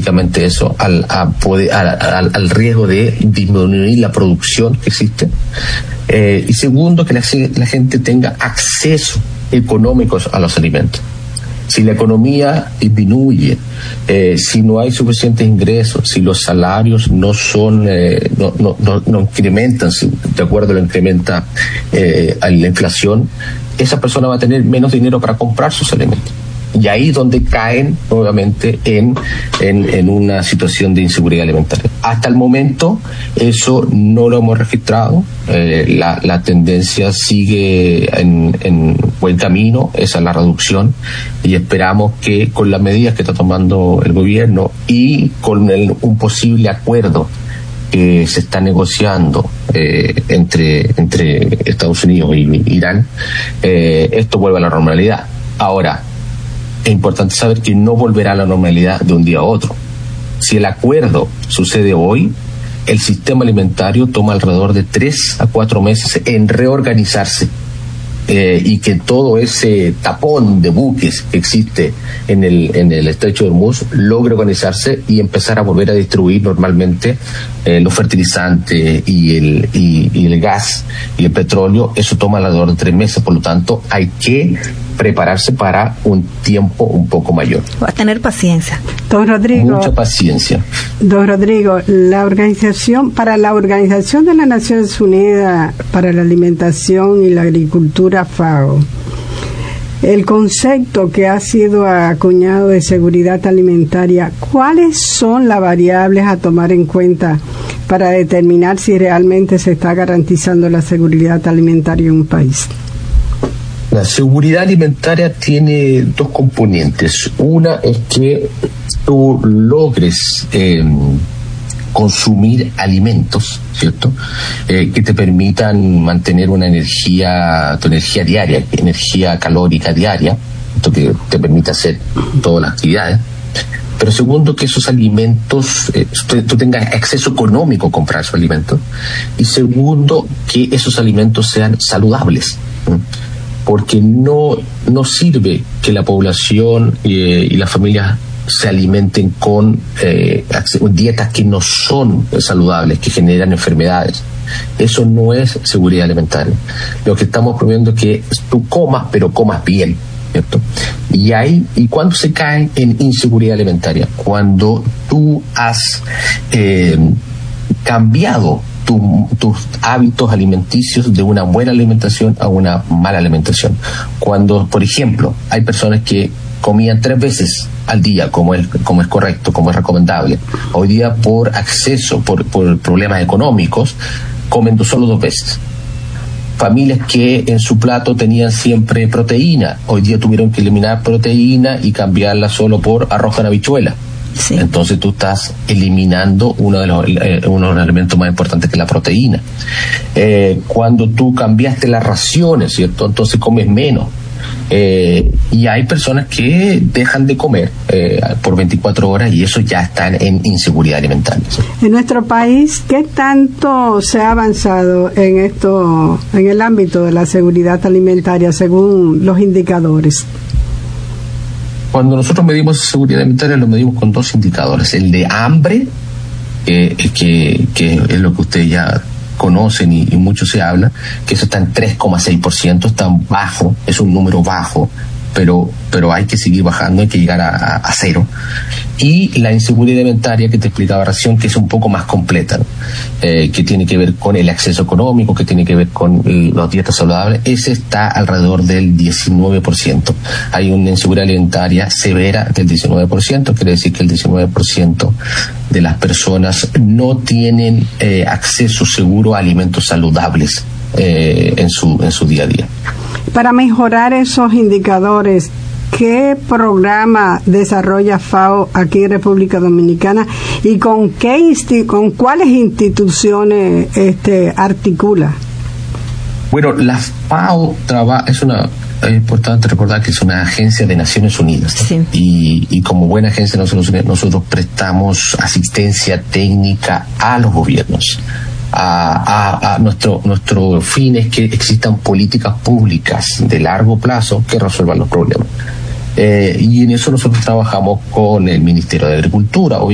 básicamente eso, al riesgo de disminuir la producción que existe. Y segundo, que la gente tenga acceso económico a los alimentos. Si la economía disminuye, si no hay suficientes ingresos, si los salarios no incrementan, de acuerdo a lo que incrementa a la inflación, esa persona va a tener menos dinero para comprar sus alimentos. Y ahí es donde caen nuevamente en una situación de inseguridad alimentaria. Hasta el momento eso no lo hemos registrado. La tendencia sigue en buen camino, esa es la reducción, y esperamos que con las medidas que está tomando el gobierno y con un posible acuerdo que se está negociando entre Estados Unidos y Irán, esto vuelva a la normalidad. Ahora, es importante saber que no volverá a la normalidad de un día a otro. Si el acuerdo sucede hoy, el sistema alimentario toma alrededor de 3 a 4 meses en reorganizarse, y que todo ese tapón de buques que existe en el estrecho de Hormuz logre organizarse y empezar a volver a distribuir normalmente los fertilizantes y el gas y el petróleo. Eso toma alrededor de 3 meses, por lo tanto hay que prepararse para un tiempo un poco mayor. Va a tener paciencia. Don Rodrigo. Mucha paciencia. Don Rodrigo, para la Organización de las Naciones Unidas para la Alimentación y la Agricultura, FAO, el concepto que ha sido acuñado de seguridad alimentaria, ¿cuáles son las variables a tomar en cuenta para determinar si realmente se está garantizando la seguridad alimentaria en un país? La seguridad alimentaria tiene 2 componentes. Una es que tú logres consumir alimentos, ¿cierto? Que te permitan mantener tu energía diaria, energía calórica diaria, esto que te permite hacer todas las actividades. Pero segundo, que esos alimentos, tú tengas acceso económico a comprar esos alimentos. Y segundo, que esos alimentos sean saludables. Porque no sirve que la población y las familias se alimenten con dietas que no son saludables, que generan enfermedades. Eso no es seguridad alimentaria. Lo que estamos promoviendo es que tú comas, pero comas bien, ¿cierto? Y cuando se cae en inseguridad alimentaria, cuando tú has cambiado tus hábitos alimenticios de una buena alimentación a una mala alimentación. Cuando, por ejemplo, hay personas que comían 3 veces al día, como es correcto, como es recomendable, hoy día por problemas económicos, comen solo 2 veces. Familias que en su plato tenían siempre proteína, hoy día tuvieron que eliminar proteína y cambiarla solo por arroz con habichuela. Sí. Entonces tú estás eliminando uno de los elementos más importantes, que es la proteína. Cuando tú cambiaste las raciones, ¿cierto? Entonces comes menos. Y hay personas que dejan de comer por 24 horas y eso ya está en inseguridad alimentaria. ¿Sí? En nuestro país, ¿qué tanto se ha avanzado en el ámbito de la seguridad alimentaria según los indicadores? Cuando nosotros medimos seguridad alimentaria, lo medimos con 2 indicadores. El de hambre, que es lo que ustedes ya conocen y mucho se habla, que eso está en 3,6%, está bajo, es un número bajo, pero hay que seguir bajando, hay que llegar a 0. Y la inseguridad alimentaria que te explicaba recién, que es un poco más completa, ¿no? Que tiene que ver con el acceso económico, que tiene que ver con las dietas saludables, ese está alrededor del 19%. Hay una inseguridad alimentaria severa del 19%, quiere decir que el 19% de las personas no tienen acceso seguro a alimentos saludables en su día a día. Para mejorar esos indicadores, ¿qué programa desarrolla FAO aquí en República Dominicana y con cuáles instituciones articula? Bueno, la FAO es importante recordar que es una agencia de Naciones Unidas, ¿no? Sí. Y como buena agencia de Naciones Unidas, nosotros prestamos asistencia técnica a los gobiernos. Nuestro fin es que existan políticas públicas de largo plazo que resuelvan los problemas. Y en eso nosotros trabajamos con el Ministerio de Agricultura.